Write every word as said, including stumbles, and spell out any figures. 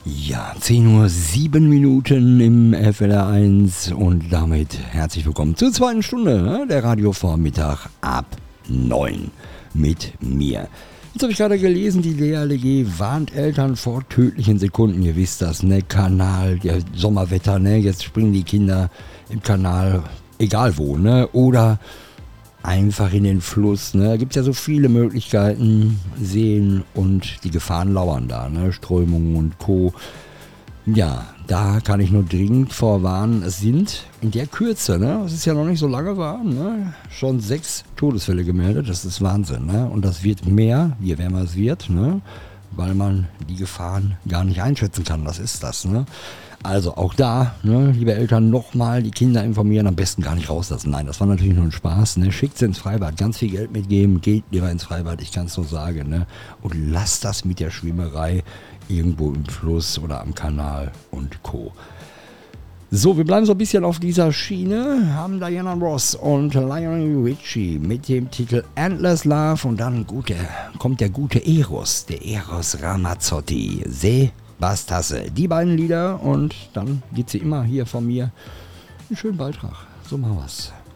Ja, zehn Uhr sieben Minuten im F L R eins und damit herzlich willkommen zur zweiten Stunde, ne? Der Radiovormittag ab neun mit mir. Jetzt habe ich gerade gelesen, die D L G warnt Eltern vor tödlichen Sekunden. Ihr wisst das, ne? Kanal, der Sommerwetter, ne? Jetzt springen die Kinder im Kanal, egal wo, ne? Oder einfach in den Fluss, ne? Da gibt es ja so viele Möglichkeiten, Seen und die Gefahren lauern da, ne? Strömungen und Co. Ja, da kann ich nur dringend vorwarnen, es sind in der Kürze, ne? Es ist ja noch nicht so lange warm, ne? Schon sechs Todesfälle gemeldet, das ist Wahnsinn, ne? Und das wird mehr, je wärmer es wird, ne? Weil man die Gefahren gar nicht einschätzen kann, was ist das, ne? Also auch da, ne, liebe Eltern, nochmal die Kinder informieren, am besten gar nicht rauslassen. Nein, das war natürlich nur ein Spaß, ne? Schickt sie ins Freibad, ganz viel Geld mitgeben, geht lieber ins Freibad, ich kann es nur sagen, ne? Und lasst das mit der Schwimmerei irgendwo im Fluss oder am Kanal und Co. So, wir bleiben so ein bisschen auf dieser Schiene, haben Diana Ross und Lionel Richie mit dem Titel Endless Love und dann gute, kommt der gute Eros, der Eros Ramazzotti, Se Bastasse. Die beiden Lieder und dann gibt sie immer hier von mir einen schönen Beitrag. So machen wir's.